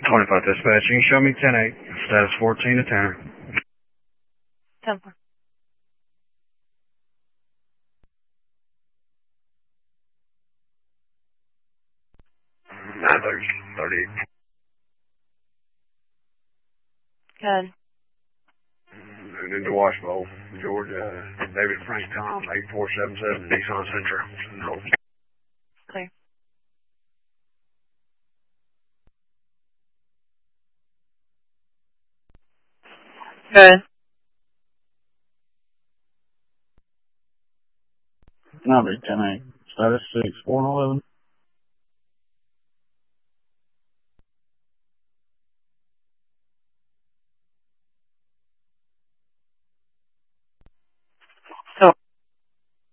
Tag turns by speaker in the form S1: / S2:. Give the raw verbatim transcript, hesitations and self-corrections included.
S1: twenty-five dispatch, you can show me ten eight, status fourteen to ten.
S2: ten four.
S1: nine thirty, thirty-eight.
S2: Good.
S1: And into Washbowl, Georgia, David Frank Tom, eight four seven seven, Nissan Sentra. No.
S2: Clear. Good.
S3: Number ten eight, status six, four eleven.